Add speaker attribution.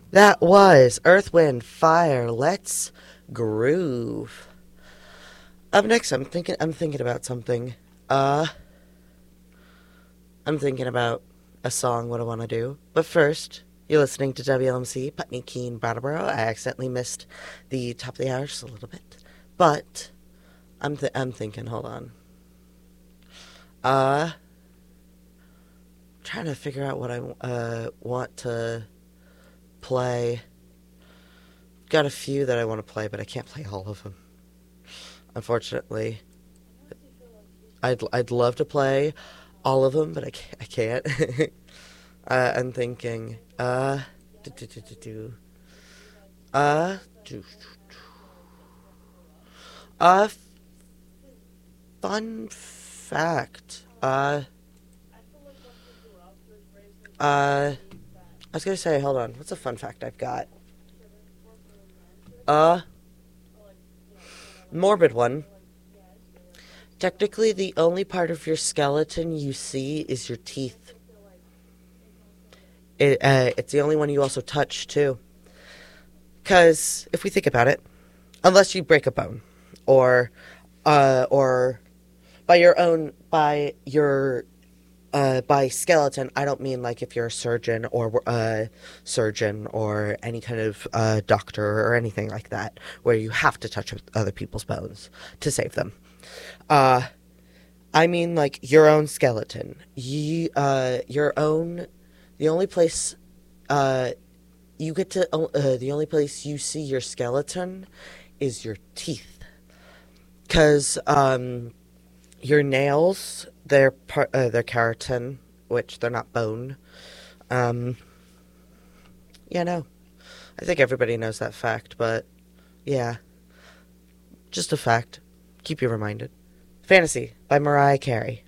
Speaker 1: That was Earth, Wind, Fire. Let's groove. Up next, I'm thinking about something. Uh, I'm thinking about a song. What I want to do. But first, you're listening to WLMC Putney Keene Brattleboro. I accidentally missed the top of the hour just a little bit, but I'm thinking. Hold on. Uh, trying to figure out what I want to play. Got a few that I want to play, but I can't play all of them. Unfortunately, I'd love to play all of them, but I can't. I'm thinking. Do, do, do, do, do. Uh, do, uh, fun fact. I was gonna say, hold on. What's a fun fact I've got? Uh, morbid one. Technically, the only part of your skeleton you see is your teeth. It's the only one you also touch too. Because if we think about it, unless you break a bone, or by skeleton, I don't mean like if you're a surgeon or any kind of doctor or anything like that, where you have to touch other people's bones to save them. Uh, I mean like your own skeleton. Your own. The only place uh, the only place you see your skeleton is your teeth. Because your nails, they're keratin, which they're not bone. Um, yeah, no. I think everybody knows that fact, but yeah, just a fact. Keep you reminded. Fantasy by Mariah Carey.